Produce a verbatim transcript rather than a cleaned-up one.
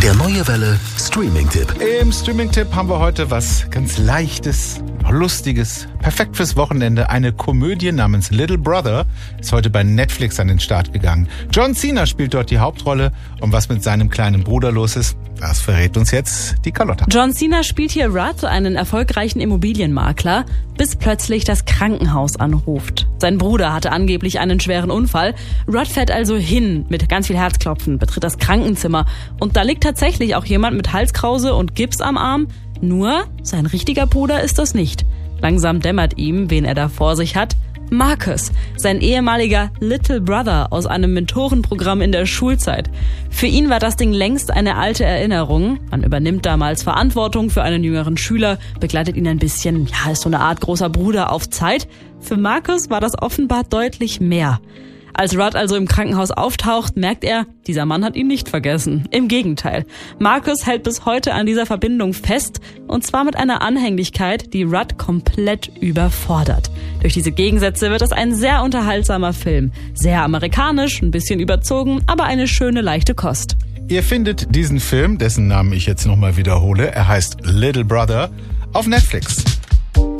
Der Neue Welle Streaming-Tipp. Im Streaming-Tipp haben wir heute was ganz Leichtes, Lustiges, perfekt fürs Wochenende. Eine Komödie namens Little Brother ist heute bei Netflix an den Start gegangen. John Cena spielt dort die Hauptrolle. Und was mit seinem kleinen Bruder los ist, das verrät uns jetzt die Carlotta. John Cena spielt hier Rudd, einen erfolgreichen Immobilienmakler, bis plötzlich das Krankenhaus anruft. Sein Bruder hatte angeblich einen schweren Unfall. Rudd fährt also hin mit ganz viel Herzklopfen, betritt das Krankenzimmer. Und da liegt tatsächlich auch jemand mit Halskrause und Gips am Arm. Nur sein richtiger Bruder ist das nicht. Langsam dämmert ihm, wen er da vor sich hat. Marcus, sein ehemaliger Little Brother aus einem Mentorenprogramm in der Schulzeit. Für ihn war das Ding längst eine alte Erinnerung. Man übernimmt damals Verantwortung für einen jüngeren Schüler, begleitet ihn ein bisschen, ja, ist so eine Art großer Bruder auf Zeit. Für Marcus war das offenbar deutlich mehr. Als Rudd also im Krankenhaus auftaucht, merkt er, dieser Mann hat ihn nicht vergessen. Im Gegenteil. Marcus hält bis heute an dieser Verbindung fest, und zwar mit einer Anhänglichkeit, die Rudd komplett überfordert. Durch diese Gegensätze wird es ein sehr unterhaltsamer Film. Sehr amerikanisch, ein bisschen überzogen, aber eine schöne, leichte Kost. Ihr findet diesen Film, dessen Namen ich jetzt nochmal wiederhole, er heißt Little Brother, auf Netflix.